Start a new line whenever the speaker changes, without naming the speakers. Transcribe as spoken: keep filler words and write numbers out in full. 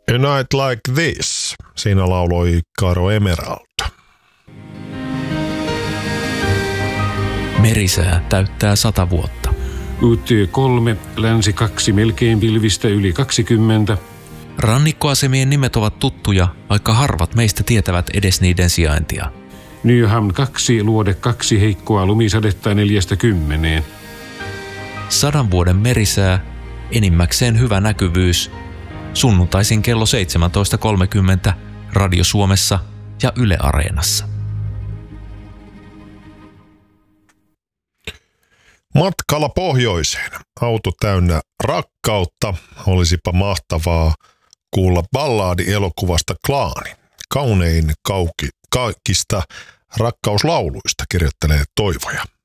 A Night Like This. Siinä lauloi Caro Emerald.
Merisää täyttää sata vuotta.
U T kolme, länsi kaksi, melkein pilvistä yli kaksikymmentä.
Rannikkoasemien nimet ovat tuttuja, vaikka harvat meistä tietävät edes niiden sijaintia.
Nyham kaksi, luode kaksi, heikkoa lumisadetta neljästä kymmeneen.
Sadan vuoden merisää, enimmäkseen hyvä näkyvyys. Sunnuntaisin kello seitsemäntoista kolmekymmentä Radio Suomessa ja Yle Areenassa.
Matkalla pohjoiseen. Auto täynnä rakkautta. Olisipa mahtavaa kuulla ballaadi elokuvasta Klaani. Kaunein kauki, kaikista rakkauslauluista, kirjoittelee Toivoja.